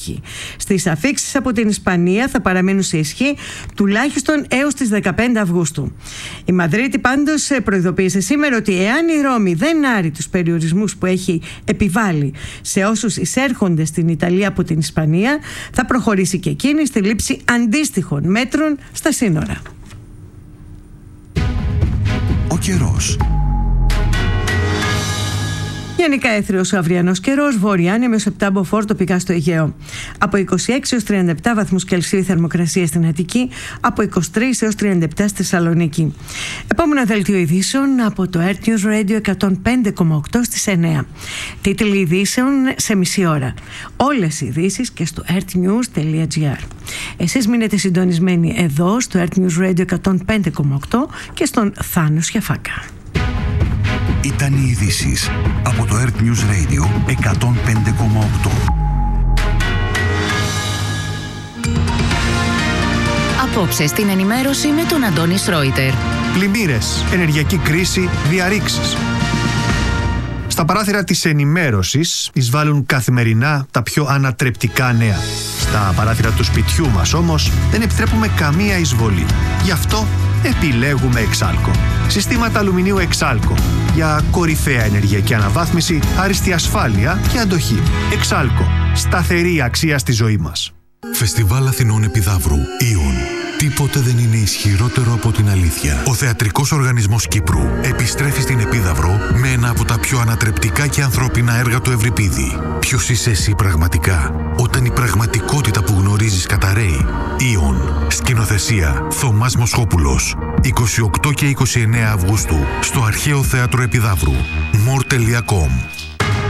Στις αφίξεις από την Ισπανία θα παραμείνουν σε ισχύ τουλάχιστον έως τις 15 Αυγούστου. Η Μαδρίτη πάντως προειδοποίησε σήμερα ότι εάν η Ρώμη δεν άρει τους περιορισμούς που έχει επιβάλει σε όσους εισέρχονται στην Ιταλία από την Ισπανία, θα προχωρήσει και εκείνη στη λήψη αντίστοιχων μέτρων στα σύνορα. Ο καιρός. Γενικά έθριος αυριανός καιρός, βόρεια άνεμο με σεπτάμποφορ τοπικά στο Αιγαίο. Από 26 έως 37 βαθμούς Κελσίου η θερμοκρασία στην Αττική, από 23 έως 37 στη Θεσσαλονίκη. Επόμενο δελτίο ειδήσεων από το Earth News Radio 105,8 στις 9. Τίτλοι ειδήσεων σε μισή ώρα. Όλες οι ειδήσεις και στο earthnews.gr. Εσείς μείνετε συντονισμένοι εδώ στο Earth News Radio 105,8 και στον Θάνο Σιαφάκα. Ήταν οι ειδήσεις από το Earth News Radio 105,8. Απόψε στην ενημέρωση με τον Αντώνη Σρόιτερ. Πλημμύρες, ενεργειακή κρίση, διαρρήξεις. Στα παράθυρα της ενημέρωσης εισβάλλουν καθημερινά τα πιο ανατρεπτικά νέα. Στα παράθυρα του σπιτιού μας όμως δεν επιτρέπουμε καμία εισβολή. Γι' αυτό επιλέγουμε Εξάλκο. Συστήματα αλουμινίου Εξάλκο για κορυφαία ενεργειακή αναβάθμιση, άριστη ασφάλεια και αντοχή. Εξάλκο. Σταθερή αξία στη ζωή μας. Φεστιβάλ Αθηνών Επιδαύρου. Ιον. Τίποτε δεν είναι ισχυρότερο από την αλήθεια. Ο Θεατρικός Οργανισμός Κύπρου επιστρέφει στην Επίδαυρο με ένα από τα πιο ανατρεπτικά και ανθρώπινα έργα του Ευρυπίδη. Ποιος είσαι εσύ πραγματικά, όταν η πραγματικότητα που γνωρίζεις καταραίει. Ιον. Σκηνοθεσία Θωμάς Μοσχόπουλος. 28 και 29 Αυγούστου στο Αρχαίο Θέατρο Επιδαύρου. more.com.